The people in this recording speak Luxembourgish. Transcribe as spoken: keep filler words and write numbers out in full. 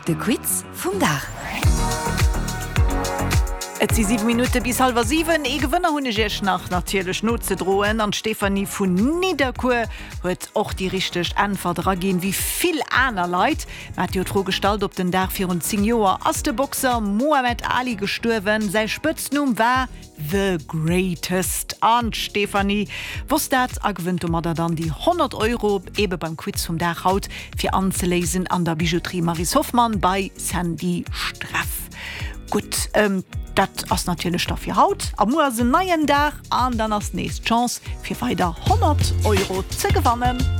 De Quiz vum Dach. Et si sieben Minuten bis halber sieben. E gewënner hunne jech nach natierlech Notze droen an Stefanie vun Niederkur huet och die richtig Antwort gin wie viel aner Leiit. Matthieu Trogestalt op den Dach vir zehn Joer ass de Boxer Muhammad Ali gestorwen. Sei Spëtznum war The Greatest. An Stefanie, wos dat a gewinnt um da dann die hundert Euro ebe beim Quiz vom Dach haut fir anzulesen an der Bijouterie Maris Hoffmann bei Sandy Straff. Gut, ähm, dat ass natürlich Stoff für Haut. Am Mo se neien Dach an dann as nächst Chance fir weiter hundert Euro zu gewannen.